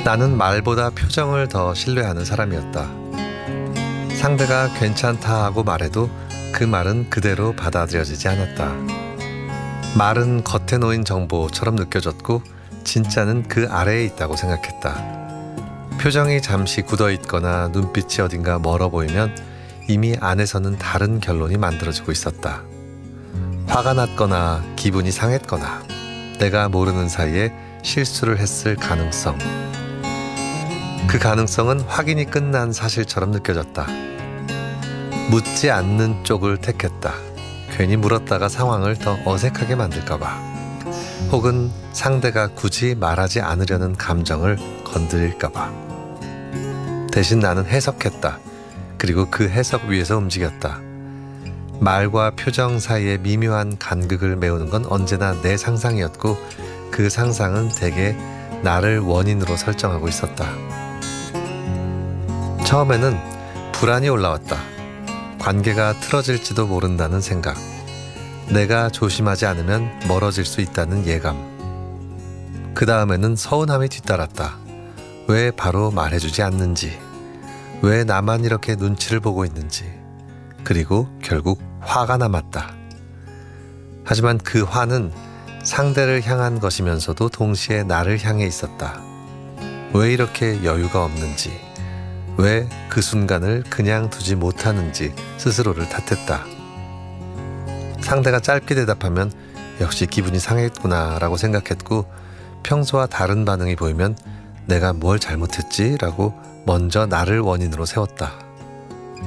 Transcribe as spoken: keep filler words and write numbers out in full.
나는 말보다 표정을 더 신뢰하는 사람이었다. 상대가 괜찮다 하고 말해도 그 말은 그대로 받아들여지지 않았다. 말은 겉에 놓인 정보처럼 느껴졌고 진짜는 그 아래에 있다고 생각했다. 표정이 잠시 굳어있거나 눈빛이 어딘가 멀어 보이면 이미 안에서는 다른 결론이 만들어지고 있었다. 화가 났거나 기분이 상했거나 내가 모르는 사이에 실수를 했을 가능성. 그 가능성은 확인이 끝난 사실처럼 느껴졌다. 묻지 않는 쪽을 택했다. 괜히 물었다가 상황을 더 어색하게 만들까봐. 혹은 상대가 굳이 말하지 않으려는 감정을 건드릴까봐. 대신 나는 해석했다. 그리고 그 해석 위에서 움직였다. 말과 표정 사이의 미묘한 간극을 메우는 건 언제나 내 상상이었고 그 상상은 대개 나를 원인으로 설정하고 있었다. 처음에는 불안이 올라왔다. 관계가 틀어질지도 모른다는 생각. 내가 조심하지 않으면 멀어질 수 있다는 예감. 그 다음에는 서운함이 뒤따랐다. 왜 바로 말해주지 않는지. 왜 나만 이렇게 눈치를 보고 있는지. 그리고 결국 화가 남았다. 하지만 그 화는 상대를 향한 것이면서도 동시에 나를 향해 있었다. 왜 이렇게 여유가 없는지, 왜 그 순간을 그냥 두지 못하는지 스스로를 탓했다. 상대가 짧게 대답하면 역시 기분이 상했구나 라고 생각했고 평소와 다른 반응이 보이면 내가 뭘 잘못했지? 라고 먼저 나를 원인으로 세웠다.